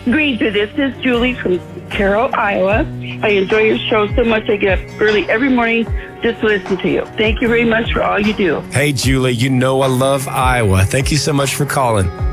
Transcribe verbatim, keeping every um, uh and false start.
Granger, this is Julie from Carroll, Iowa. I enjoy your show so much. I get up early every morning just to listen to you. Thank you very much for all you do. Hey, Julie, you know I love Iowa. Thank you so much for calling.